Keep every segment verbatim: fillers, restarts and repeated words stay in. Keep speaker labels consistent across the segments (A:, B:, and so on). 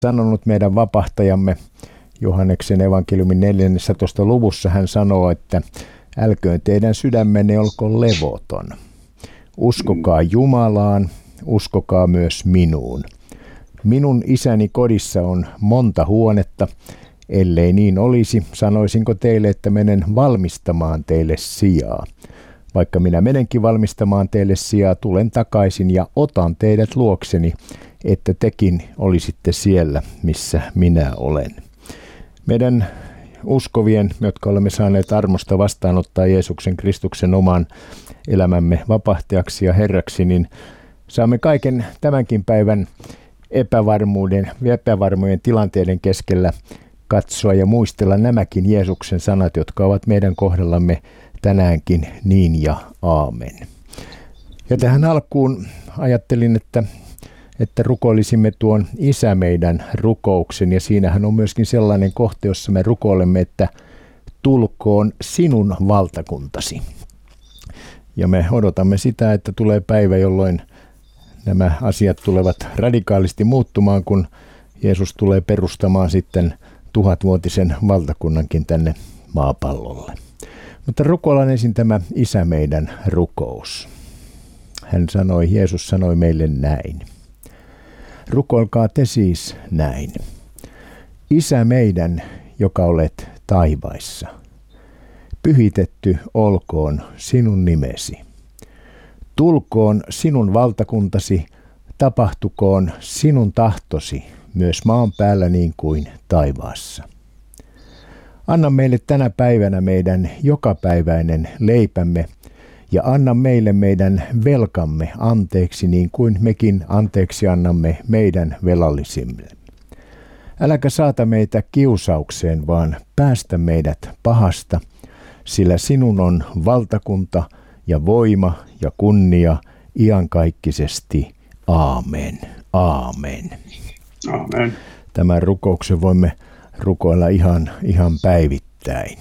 A: sanonut meidän vapahtajamme Johanneksen evankeliumin neljännessä luvussa. Hän sanoo, että älköön teidän sydämenne olkoon levoton. Uskokaa Jumalaan, uskokaa myös minuun. Minun isäni kodissa on monta huonetta. Ellei niin olisi, sanoisinko teille, että menen valmistamaan teille sijaa. Vaikka minä menenkin valmistamaan teille sijaa, tulen takaisin ja otan teidät luokseni, että tekin olisitte siellä, missä minä olen. Meidän uskovien, jotka olemme saaneet armosta vastaanottaa Jeesuksen Kristuksen oman elämämme vapahtajaksi ja Herraksi, niin saamme kaiken tämänkin päivän epävarmuuden ja epävarmojen tilanteiden keskellä katsoa ja muistella nämäkin Jeesuksen sanat, jotka ovat meidän kohdallamme tänäänkin niin ja aamen. Ja tähän alkuun ajattelin, että, että rukoilisimme tuon Isä meidän rukouksen, ja siinähän on myöskin sellainen kohta, jossa me rukoilemme, että tulkoon sinun valtakuntasi. Ja me odotamme sitä, että tulee päivä, jolloin nämä asiat tulevat radikaalisti muuttumaan, kun Jeesus tulee perustamaan sitten tuhatvuotisen valtakunnankin tänne maapallolle. Mutta rukoillaan ensin tämä Isä meidän rukous. Hän sanoi, Jeesus sanoi meille näin. Rukoilkaa te siis näin. Isä meidän, joka olet taivaissa, pyhitetty olkoon sinun nimesi. Tulkoon sinun valtakuntasi, tapahtukoon sinun tahtosi myös maan päällä niin kuin taivaassa. Anna meille tänä päivänä meidän jokapäiväinen leipämme ja anna meille meidän velkamme anteeksi niin kuin mekin anteeksi annamme meidän velallisimme. Äläkä saata meitä kiusaukseen, vaan päästä meidät pahasta, sillä sinun on valtakunta ja voima ja kunnia iankaikkisesti. Aamen. Aamen.
B: Aamen.
A: Tämän rukouksen voimme rukoilla ihan, ihan päivittäin.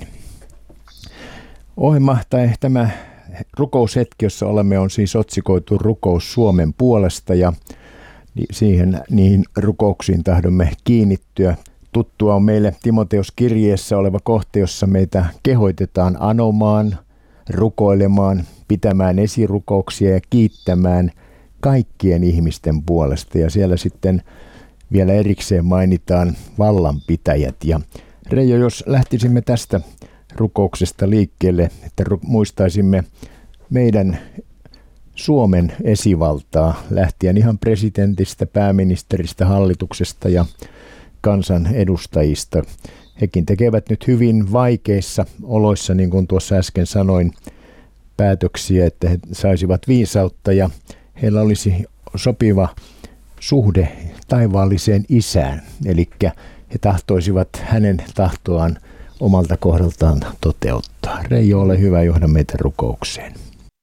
A: Ohjelma tai tämä rukoushetki, jossa olemme, on siis otsikoitu Rukous Suomen puolesta, ja siihen niihin rukouksiin tahdomme kiinnittyä. Tuttua on meille Timoteus-kirjeessä oleva kohta, jossa meitä kehoitetaan anomaan, rukoilemaan, pitämään esirukouksia ja kiittämään kaikkien ihmisten puolesta. Ja siellä sitten vielä erikseen mainitaan vallanpitäjät. Ja Reijo, jos lähtisimme tästä rukouksesta liikkeelle, että muistaisimme meidän Suomen esivaltaa lähtien ihan presidentistä, pääministeristä, hallituksesta ja kansan edustajista. Hekin tekevät nyt hyvin vaikeissa oloissa, niin kuin tuossa äsken sanoin, päätöksiä, että he saisivat viisautta ja heillä olisi sopiva suhde taivaalliseen Isään, eli he tahtoisivat hänen tahtoaan omalta kohdaltaan toteuttaa. Reijo, ole hyvä, johda meitä rukoukseen.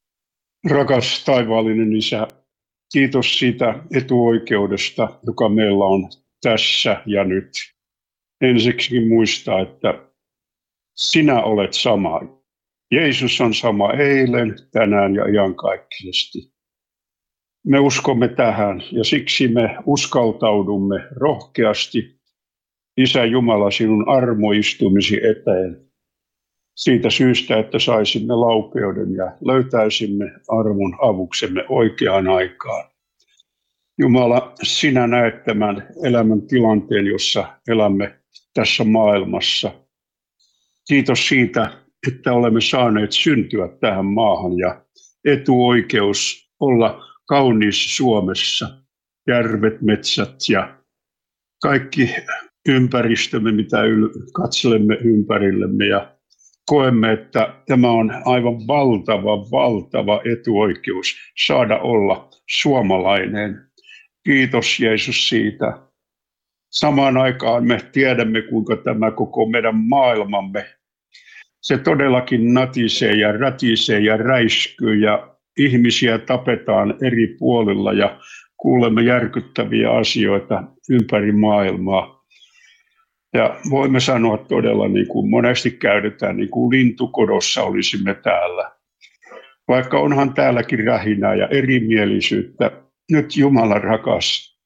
B: Rakas taivaallinen Isä, kiitos siitä etuoikeudesta, joka meillä on tässä ja nyt. Ensiksikin muistaa, että sinä olet sama. Jeesus on sama eilen, tänään ja iankaikkisesti. Me uskomme tähän ja siksi me uskaltaudumme rohkeasti, Isä Jumala, sinun armoistumisi eteen. Siitä syystä, että saisimme laupeuden ja löytäisimme armon avuksemme oikeaan aikaan. Jumala, sinä näet tämän elämän tilanteen, jossa elämme tässä maailmassa. Kiitos siitä, että olemme saaneet syntyä tähän maahan ja etuoikeus olla kauniissa Suomessa. Järvet, metsät ja kaikki ympäristömme, mitä katselemme ympärillemme ja koemme, että tämä on aivan valtava, valtava etuoikeus saada olla suomalainen. Kiitos Jeesus siitä. Samaan aikaan me tiedämme, kuinka tämä koko meidän maailmamme, se todellakin natisee ja rätisee ja räiskyy ja ihmisiä tapetaan eri puolilla ja kuulemme järkyttäviä asioita ympäri maailmaa. Ja voimme sanoa todella, niin kuin monesti käytetään, niin kuin lintukodossa olisimme täällä. Vaikka onhan täälläkin rähinää ja erimielisyyttä, nyt Jumala rakas,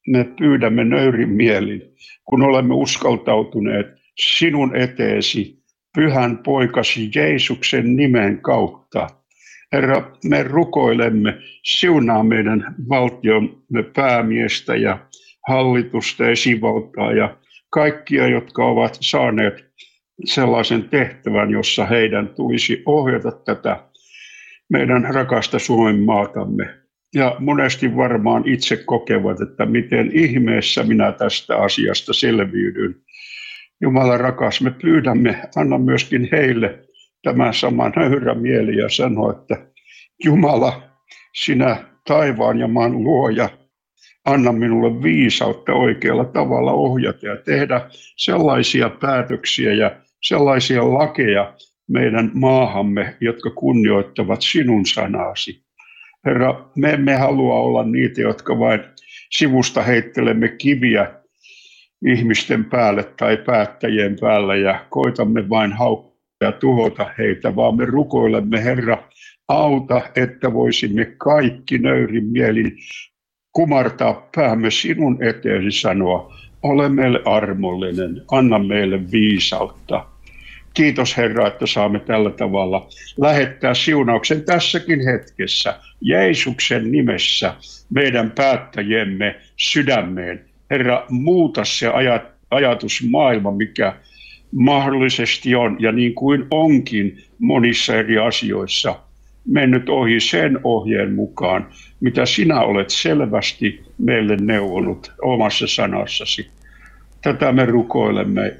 B: me pyydämme nöyrin mielin, kun olemme uskaltautuneet sinun eteesi pyhän poikasi Jeesuksen nimen kautta. Herra, me rukoilemme, siunaa meidän valtiomme päämiestä ja hallitusta, esivaltaa ja kaikkia, jotka ovat saaneet sellaisen tehtävän, jossa heidän tulisi ohjata tätä meidän rakasta Suomen maatamme. Ja monesti varmaan itse kokevat, että miten ihmeessä minä tästä asiasta selviydyn. Jumala rakas, me pyydämme, anna myöskin heille tämän saman nöyrä mieli ja sano, että Jumala, sinä taivaan ja maan luoja, anna minulle viisautta oikealla tavalla ohjata ja tehdä sellaisia päätöksiä ja sellaisia lakeja meidän maahamme, jotka kunnioittavat sinun sanasi. Herra, me emme halua olla niitä, jotka vain sivusta heittelemme kiviä ihmisten päälle tai päättäjien päälle ja koitamme vain haukkaa ja tuhota heitä, vaan me rukoilemme, Herra, auta, että voisimme kaikki nöyrin mielin kumartaa päämme sinun eteesi sanoa, ole meille armollinen, anna meille viisautta. Kiitos Herra, että saamme tällä tavalla lähettää siunauksen tässäkin hetkessä, Jeesuksen nimessä, meidän päättäjiemme sydämeen. Herra, muuta se ajat, ajatusmaailma, mikä mahdollisesti on ja niin kuin onkin monissa eri asioissa mennyt ohi sen ohjeen mukaan, mitä sinä olet selvästi meille neuvonut omassa sanassasi. Tätä me rukoilemme,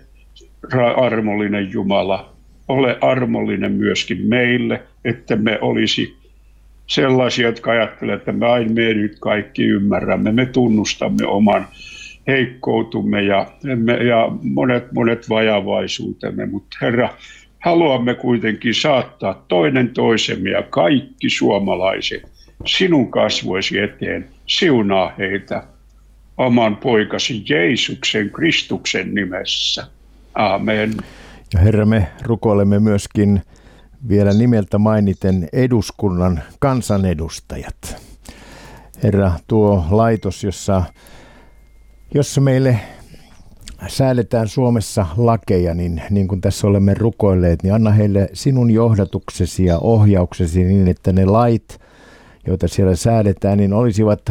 B: armollinen Jumala. Ole armollinen myöskin meille, että me olisi sellaisia, jotka ajattelevat, että me aina me nyt kaikki ymmärrämme. Me tunnustamme oman heikkoutumme ja, ja monet, monet vajavaisuutemme. Mutta Herra, haluamme kuitenkin saattaa toinen toisemme ja kaikki suomalaiset sinun kasvoisi eteen. Siunaa heitä oman poikasi Jeesuksen Kristuksen nimessä. Amen.
A: Ja Herra, me rukoilemme myöskin vielä nimeltä mainiten eduskunnan kansanedustajat. Herra, tuo laitos, jossa, jossa meille säädetään Suomessa lakeja, niin, niin kuin tässä olemme rukoilleet, niin anna heille sinun johdatuksesi ja ohjauksesi niin, että ne lait, joita siellä säädetään, niin olisivat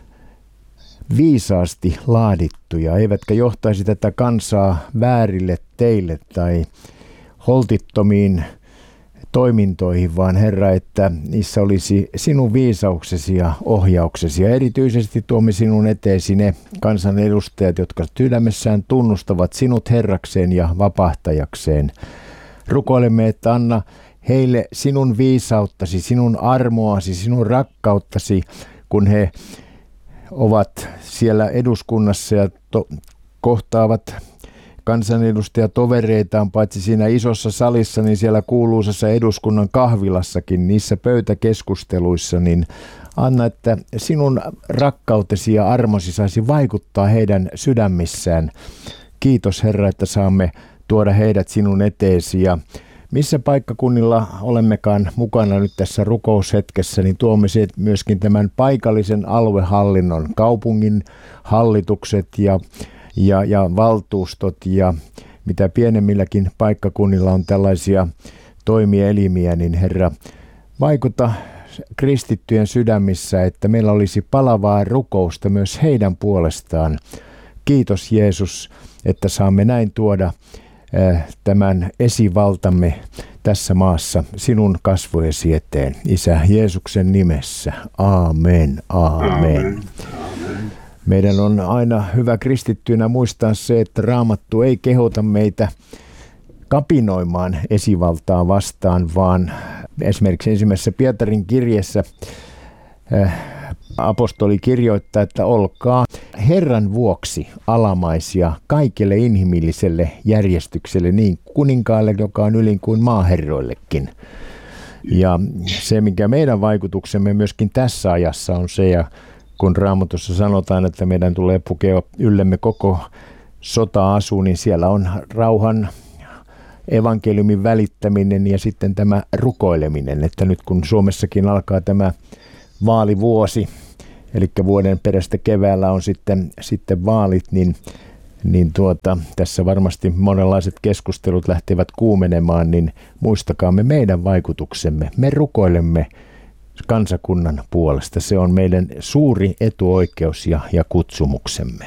A: viisaasti laadittuja, eivätkä johtaisi tätä kansaa väärille teille tai holtittomiin toimintoihin, vaan Herra, että niissä olisi sinun viisauksesi ja ohjauksesi. Ja erityisesti tuomme sinun eteesi ne kansanedustajat, jotka sydämessään tunnustavat sinut Herrakseen ja vapahtajakseen. Rukoilemme, että anna heille sinun viisauttasi, sinun armoasi, sinun rakkauttasi, kun he ovat siellä eduskunnassa ja to- kohtaavat kansanedustajatovereitaan paitsi siinä isossa salissa, niin siellä kuuluisassa eduskunnan kahvilassakin, niissä pöytäkeskusteluissa, niin anna, että sinun rakkautesi ja armosi saisi vaikuttaa heidän sydämissään. Kiitos Herra, että saamme tuoda heidät sinun eteesi ja missä paikkakunnilla olemmekaan mukana nyt tässä rukoushetkessä, niin tuomme myöskin tämän paikallisen aluehallinnon, kaupungin hallitukset ja, ja, ja valtuustot ja mitä pienemmilläkin paikkakunnilla on tällaisia toimielimiä, niin Herra, vaikuta kristittyjen sydämissä, että meillä olisi palavaa rukousta myös heidän puolestaan. Kiitos Jeesus, että saamme näin tuoda tämän esivaltamme tässä maassa sinun kasvojesi eteen. Isä Jeesuksen nimessä. Aamen. Aamen. Aamen. Meidän on aina hyvä kristittyinä muistaa se, että Raamattu ei kehota meitä kapinoimaan esivaltaa vastaan, vaan esimerkiksi ensimmäisessä Pietarin kirjeessä apostoli kirjoittaa, että olkaa Herran vuoksi alamaisia kaikelle inhimilliselle järjestykselle, niin kuninkaalle, joka on ylin kuin maaherroillekin. Ja se, mikä meidän vaikutuksemme myöskin tässä ajassa on se, ja kun Raamatussa sanotaan, että meidän tulee pukea yllemme koko sota-asu, niin siellä on rauhan evankeliumin välittäminen ja sitten tämä rukoileminen, että nyt kun Suomessakin alkaa tämä vaalivuosi eli vuoden perästä keväällä on sitten, sitten vaalit, niin, niin tuota, tässä varmasti monenlaiset keskustelut lähtevät kuumenemaan, niin muistakaamme meidän vaikutuksemme. Me rukoilemme kansakunnan puolesta. Se on meidän suuri etuoikeus ja, ja kutsumuksemme.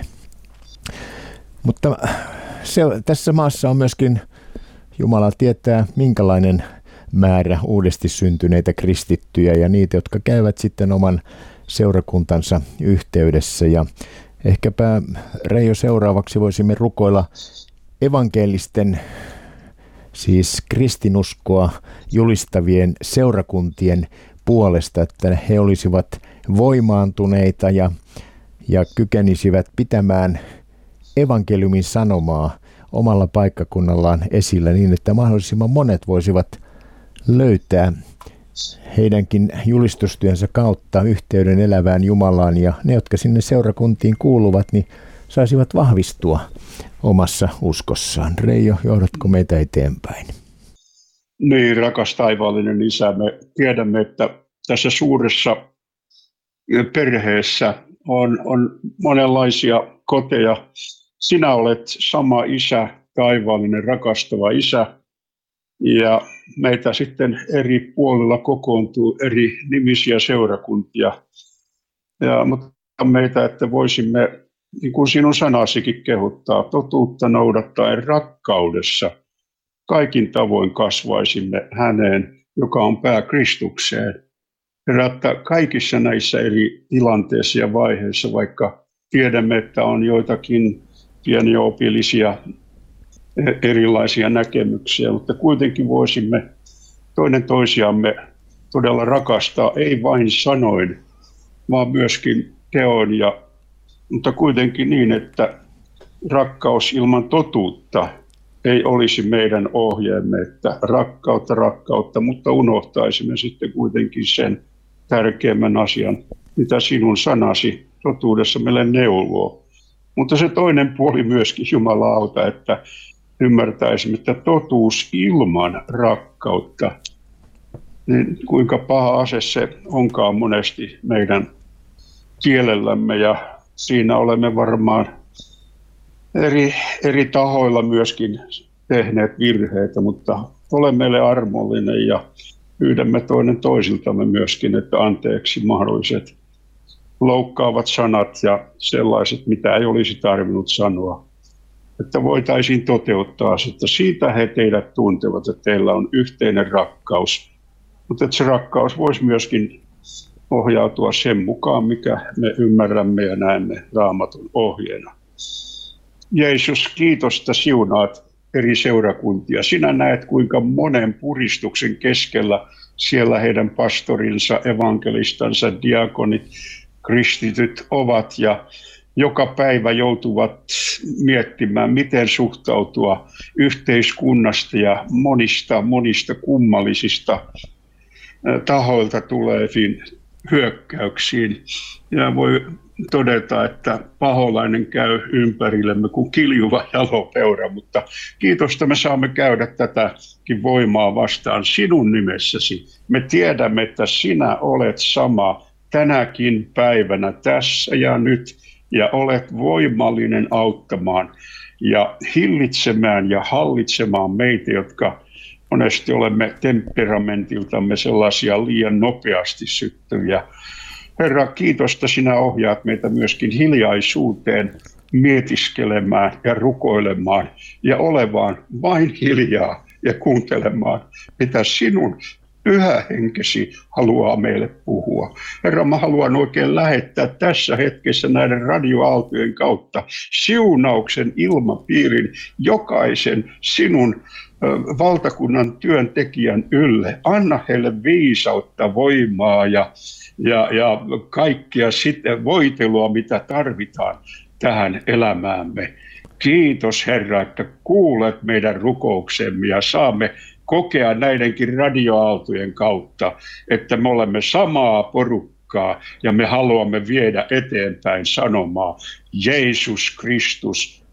A: Mutta se, tässä maassa on myöskin, Jumala tietää, minkälainen määrä uudesti syntyneitä kristittyjä ja niitä, jotka käyvät sitten oman seurakuntansa yhteydessä. Ja ehkäpä, Reijo, seuraavaksi voisimme rukoilla evankelisten, siis kristinuskoa julistavien seurakuntien puolesta, että he olisivat voimaantuneita ja, ja kykenisivät pitämään evankeliumin sanomaa omalla paikkakunnallaan esillä niin, että mahdollisimman monet voisivat löytää heidänkin julistustyönsä kautta yhteyden elävään Jumalaan, ja ne, jotka sinne seurakuntiin kuuluvat, niin saisivat vahvistua omassa uskossaan. Reijo, johdatko meitä eteenpäin?
B: Niin, rakas taivaallinen Isä, me tiedämme, että tässä suuressa perheessä on, on monenlaisia koteja. Sinä olet sama Isä, taivaallinen, rakastava Isä, ja meitä sitten eri puolilla kokoontuu eri nimisiä seurakuntia. Ja, mutta meitä, että voisimme, niin kuin sinun sanasikin kehuttaa, totuutta noudattaen rakkaudessa kaikin tavoin kasvaisimme häneen, joka on pää Kristukseen. Herra, että kaikissa näissä eri tilanteissa ja vaiheissa, vaikka tiedämme, että on joitakin pieniä opillisia erilaisia näkemyksiä, mutta kuitenkin voisimme toinen toisiamme todella rakastaa, ei vain sanoin, vaan myöskin teon, ja, mutta kuitenkin niin, että rakkaus ilman totuutta ei olisi meidän ohjeemme, että rakkautta, rakkautta, mutta unohtaisimme sitten kuitenkin sen tärkeimmän asian, mitä sinun sanasi totuudessa meille neuvoo. Mutta se toinen puoli myöskin, Jumala auta, että ymmärtäisimme, että totuus ilman rakkautta, niin kuinka paha ase se onkaan monesti meidän kielellämme, ja siinä olemme varmaan eri, eri tahoilla myöskin tehneet virheitä, mutta ole meille armollinen ja pyydämme toinen toisiltamme myöskin, että anteeksi mahdolliset loukkaavat sanat ja sellaiset, mitä ei olisi tarvinnut sanoa, että voitaisiin toteuttaa, että siitä he teidät tuntevat, että teillä on yhteinen rakkaus, mutta että se rakkaus voisi myöskin ohjautua sen mukaan, mikä me ymmärrämme ja näemme Raamatun ohjeena. Jeesus, kiitos, että siunaat eri seurakuntia. Sinä näet, kuinka monen puristuksen keskellä siellä heidän pastorinsa, evankelistansa, diakonit, kristityt ovat ja joka päivä joutuvat miettimään, miten suhtautua yhteiskunnasta ja monista, monista kummallisista tahoilta tuleviin hyökkäyksiin. Ja voi todeta, että paholainen käy ympärillemme kuin kiljuva jalopeura, mutta kiitos, että me saamme käydä tätäkin voimaa vastaan sinun nimessäsi. Me tiedämme, että sinä olet sama tänäkin päivänä tässä ja nyt, ja olet voimallinen auttamaan ja hillitsemään ja hallitsemaan meitä, jotka monesti olemme temperamentiltamme sellaisia liian nopeasti syttyviä. Herra, kiitos, että sinä ohjaat meitä myöskin hiljaisuuteen mietiskelemään ja rukoilemaan ja olevaan vain hiljaa ja kuuntelemaan, mitä sinun pyhä henkesi haluaa meille puhua. Herra, mä haluan oikein lähettää tässä hetkessä näiden radioaaltojen kautta siunauksen ilmapiirin jokaisen sinun valtakunnan työntekijän ylle. Anna heille viisautta, voimaa ja, ja, ja kaikkia sitten voitelua, mitä tarvitaan tähän elämäämme. Kiitos, Herra, että kuulet meidän rukouksemme ja saamme kokea näidenkin radioaaltojen kautta, että me olemme samaa porukkaa ja me haluamme viedä eteenpäin sanomaa. Jeesus Kristus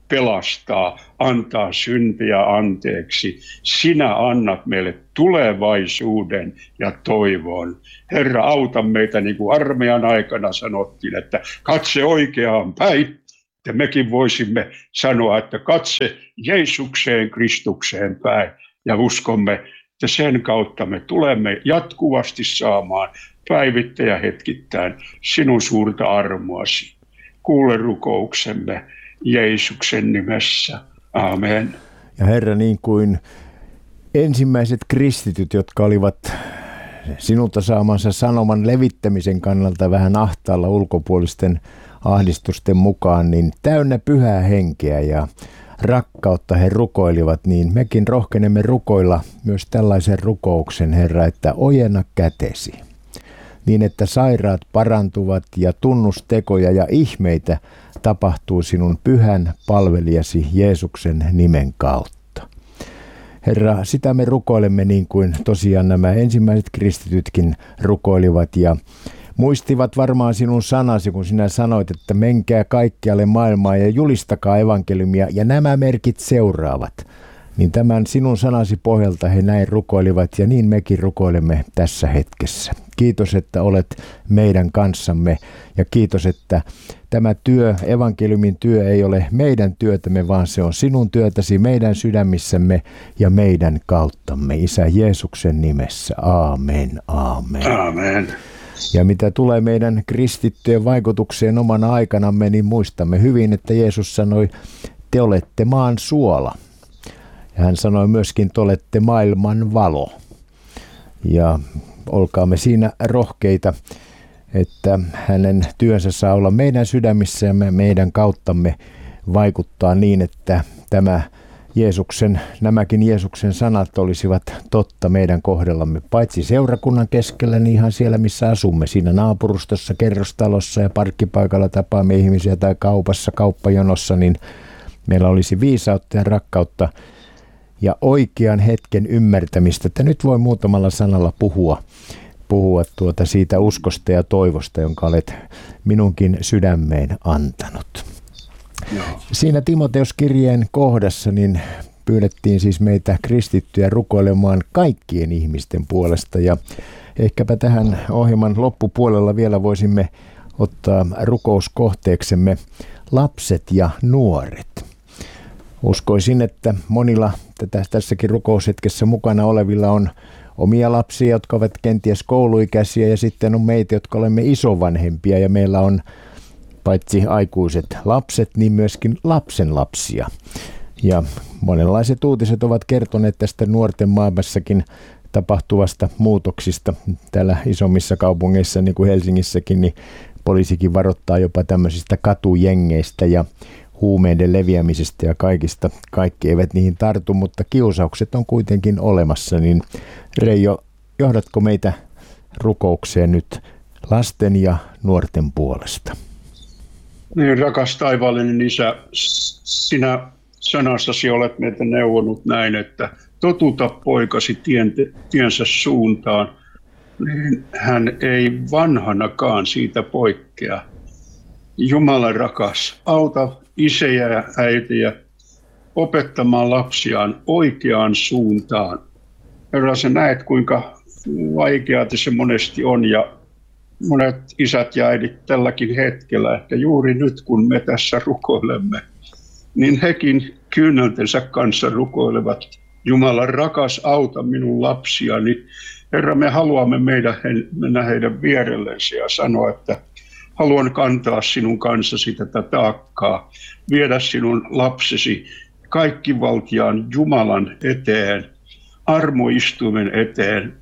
B: pelastaa, antaa syntiä anteeksi. Sinä annat meille tulevaisuuden ja toivon. Herra, auta meitä, niin kuin armeijan aikana sanottiin, että katse oikeaan päin. Ja mekin voisimme sanoa, että katse Jeesukseen, Kristukseen päin. Ja uskomme, että sen kautta me tulemme jatkuvasti saamaan päivittäin ja hetkittäin sinun suurta armoasi. Kuule rukouksemme Jeesuksen nimessä. Amen.
A: Ja Herra, niin kuin ensimmäiset kristityt, jotka olivat sinulta saamansa sanoman levittämisen kannalta vähän ahtaalla ulkopuolisten ahdistusten mukaan, niin täynnä pyhää henkeä ja rakkautta he rukoilivat, niin mekin rohkenemme rukoilla myös tällaisen rukouksen, Herra, että ojenna kätesi, niin että sairaat parantuvat ja tunnustekoja ja ihmeitä tapahtuu sinun pyhän palvelijasi Jeesuksen nimen kautta. Herra, sitä me rukoilemme niin kuin tosiaan nämä ensimmäiset kristitytkin rukoilivat ja muistivat varmaan sinun sanasi, kun sinä sanoit, että menkää kaikkialle maailmaan ja julistakaa evankeliumia ja nämä merkit seuraavat. Niin tämän sinun sanasi pohjalta he näin rukoilivat ja niin mekin rukoilemme tässä hetkessä. Kiitos, että olet meidän kanssamme ja kiitos, että tämä työ, evankeliumin työ ei ole meidän työtämme, vaan se on sinun työtäsi meidän sydämissämme ja meidän kauttamme. Isä Jeesuksen nimessä. Aamen, aamen.
B: Aamen.
A: Ja mitä tulee meidän kristittyjen vaikutukseen omana aikanamme, niin muistamme hyvin, että Jeesus sanoi, te olette maan suola. Ja hän sanoi myöskin, te olette maailman valo. Ja olkaamme siinä rohkeita, että hänen työnsä saa olla meidän sydämissämme, meidän kauttamme vaikuttaa niin, että tämä Jeesuksen, nämäkin Jeesuksen sanat olisivat totta meidän kohdallamme, paitsi seurakunnan keskellä, niin ihan siellä, missä asumme, siinä naapurustossa, kerrostalossa ja parkkipaikalla tapaamme ihmisiä tai kaupassa, kauppajonossa, niin meillä olisi viisautta ja rakkautta ja oikean hetken ymmärtämistä, että nyt voi muutamalla sanalla puhua, puhua tuota siitä uskosta ja toivosta, jonka olet minunkin sydämeen antanut.
B: No.
A: Siinä Timoteus-kirjeen kohdassa niin pyydettiin siis meitä kristittyjä rukoilemaan kaikkien ihmisten puolesta ja ehkäpä tähän ohjelman loppupuolella vielä voisimme ottaa rukouskohteeksemme lapset ja nuoret. Uskoisin, että monilla tässäkin rukoushetkessä mukana olevilla on omia lapsia, jotka ovat kenties kouluikäisiä ja sitten on meitä, jotka olemme isovanhempia ja meillä on paitsi aikuiset lapset, niin myöskin lapsenlapsia. Ja monenlaiset uutiset ovat kertoneet tästä nuorten maailmassakin tapahtuvasta muutoksista. Täällä isommissa kaupungeissa, niin kuin Helsingissäkin, niin poliisikin varoittaa jopa tämmöisistä katujengeistä ja huumeiden leviämisestä ja kaikista. Kaikki eivät niihin tartu, mutta kiusaukset on kuitenkin olemassa. Niin Reijo, johdatko meitä rukoukseen nyt lasten ja nuorten puolesta?
B: Niin, rakas taivaallinen Isä, sinä sanassasi olet meitä neuvonut näin, että totuta poikasi tien, tiensä suuntaan, niin hän ei vanhanakaan siitä poikkea. Jumala rakas, auta isejä ja äitejä opettamaan lapsiaan oikeaan suuntaan. Herra, sä näet, kuinka vaikeaa se monesti on ja monet isät ja äidit tälläkin hetkellä, ehkä juuri nyt kun me tässä rukoilemme, niin hekin kyyneltensä kanssa rukoilevat. Jumala rakas, auta minun lapsiani. Herra, me haluamme meidän, mennä heidän vierellensä ja sanoa, että haluan kantaa sinun kanssasi tätä taakkaa, viedä sinun lapsesi kaikkivaltiaan Jumalan eteen, armoistuimen eteen.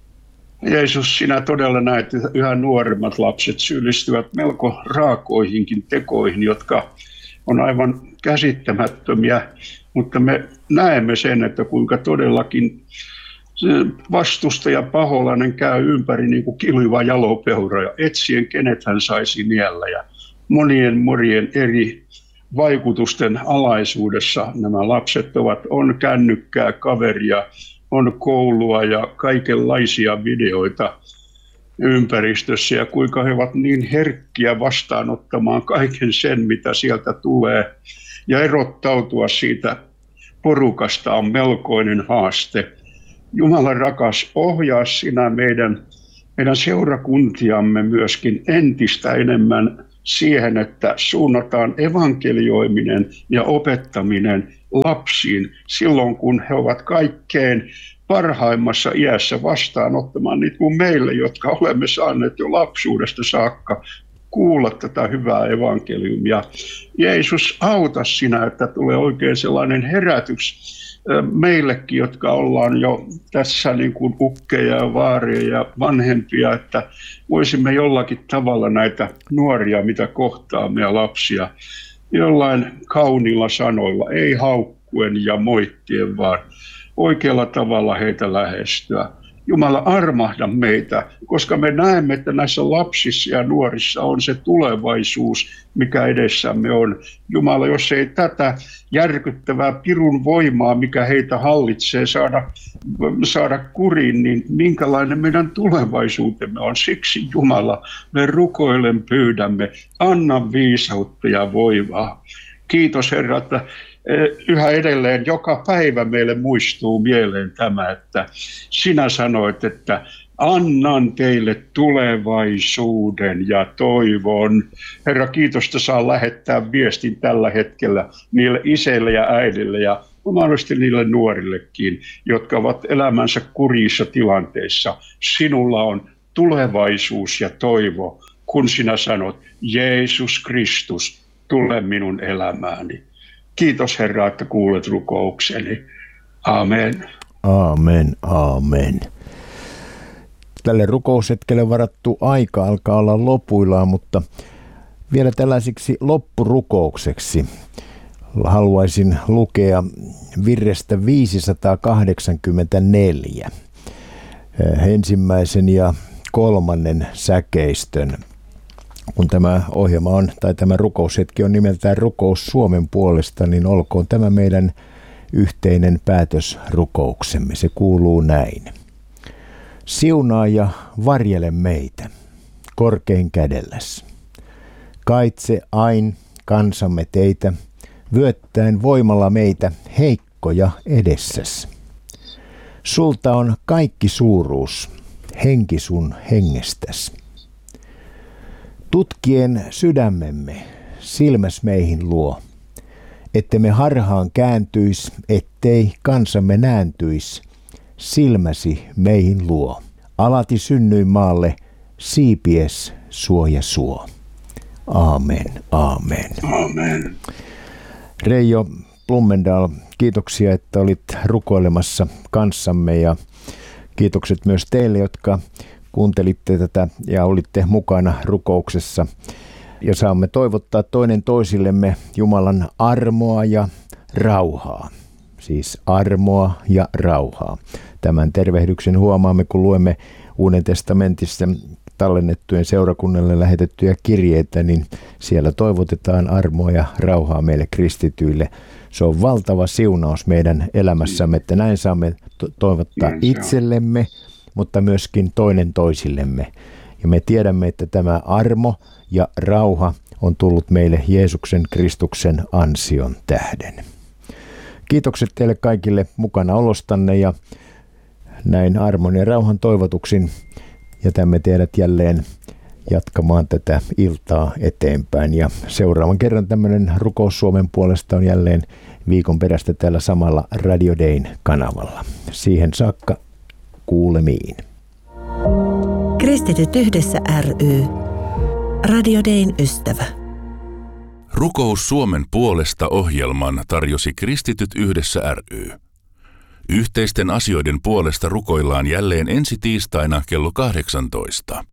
B: Jeesus, sinä todella näet, että yhä nuoremmat lapset syyllistyvät melko raakoihinkin tekoihin, jotka on aivan käsittämättömiä, mutta me näemme sen, että kuinka todellakin vastustaja paholainen käy ympäri niin kuin kiljuva jalopeura ja etsien kenet hän saisi niellä. Ja monien monien eri vaikutusten alaisuudessa nämä lapset ovat, on kännykkää, kaveria, on koulua ja kaikenlaisia videoita ympäristössä ja kuinka he ovat niin herkkiä vastaanottamaan kaiken sen, mitä sieltä tulee. ja erottautua siitä porukasta on melkoinen haaste. Jumala rakas, ohjaa sinä meidän, meidän seurakuntiamme myöskin entistä enemmän siihen, että suunnataan evankelioiminen ja opettaminen lapsiin silloin, kun he ovat kaikkein parhaimmassa iässä vastaanottamaan niitä kuin meille, jotka olemme saaneet jo lapsuudesta saakka kuulla tätä hyvää evankeliumia. Jeesus, auta sinä, että tulee oikein sellainen herätys meillekin, jotka ollaan jo tässä niin kuin ukkeja ja vaaria ja vanhempia, että voisimme jollakin tavalla näitä nuoria, mitä kohtaamme ja lapsia, jollain kauniilla sanoilla, ei haukkuen ja moittien, vaan oikealla tavalla heitä lähestyä. Jumala, armahda meitä, koska me näemme, että näissä lapsissa ja nuorissa on se tulevaisuus, mikä edessämme on. Jumala, jos ei tätä järkyttävää pirun voimaa, mikä heitä hallitsee, saada, saada kuriin, niin minkälainen meidän tulevaisuutemme on. Siksi, Jumala, me rukoilen pyydämme, anna viisautta ja voimaa. Kiitos, Herra, että yhä edelleen joka päivä meille muistuu mieleen tämä, että sinä sanoit, että annan teille tulevaisuuden ja toivon. Herra, kiitos, että saa lähettää viestin tällä hetkellä niille iseille ja äidille ja mahdollisesti niille nuorillekin, jotka ovat elämänsä kurjissa tilanteissa. Sinulla on tulevaisuus ja toivo, kun sinä sanot, Jeesus Kristus, tule minun elämääni. Kiitos, Herra, että kuulet rukoukseni. Amen.
A: Amen, amen. Tälle rukoushetkelle varattu aika alkaa olla lopuillaan, mutta vielä tällaisiksi loppurukoukseksi haluaisin lukea virrestä viisisataakahdeksankymmentäneljä, ensimmäisen ja kolmannen säkeistön. Kun tämä ohjelma on, tai tämä rukoushetki on nimeltään Rukous Suomen puolesta, niin olkoon tämä meidän yhteinen päätösrukouksemme. Se kuuluu näin. Siunaa ja varjele meitä korkein kädelläs. Kaitse ain kansamme teitä, vyöttäen voimalla meitä heikkoja edessäs. Sulta on kaikki suuruus, henki sun hengestäs. Tutkien sydämemme, silmäs meihin luo, ettemme harhaan kääntyis, ettei kansamme nääntyis, silmäsi meihin luo. Alati synnyin maalle, siipies suoja suo. Aamen, aamen.
B: Aamen.
A: Reijo Blumendal, kiitoksia, että olit rukoilemassa kanssamme ja kiitokset myös teille, jotka kuuntelitte tätä ja olitte mukana rukouksessa. Ja saamme toivottaa toinen toisillemme Jumalan armoa ja rauhaa. Siis armoa ja rauhaa. Tämän tervehdyksen huomaamme, kun luemme Uuden testamentissa tallennettujen seurakunnalle lähetettyjä kirjeitä, niin siellä toivotetaan armoa ja rauhaa meille kristityille. Se on valtava siunaus meidän elämässämme, että näin saamme to- toivottaa itsellemme, mutta myöskin toinen toisillemme. Ja me tiedämme, että tämä armo ja rauha on tullut meille Jeesuksen Kristuksen ansion tähden. Kiitokset teille kaikille mukana olostanne ja näin armon ja rauhan toivotuksin jätämme teidät jälleen jatkamaan tätä iltaa eteenpäin. Ja seuraavan kerran tämmöinen Rukous Suomen puolesta on jälleen viikon perästä täällä samalla Radio Dayn kanavalla. Siihen saakka kuulemiin.
C: Kristityt yhdessä ry. Radio Dayn ystävä.
D: Rukous Suomen puolesta -ohjelman tarjosi Kristityt yhdessä ry. Yhteisten asioiden puolesta rukoillaan jälleen ensi tiistaina kello kahdeksantoista.